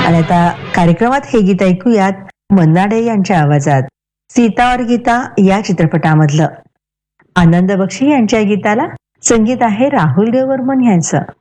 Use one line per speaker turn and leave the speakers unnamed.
आणि आता कार्यक्रमात हे गीत ऐकूयात मन्ना डे यांच्या आवाजात, सीता और गीता या चित्रपटामधलं. आनंद बक्षी यांच्या गीताला संगीत आहे राहुल देव बर्मन यांचं.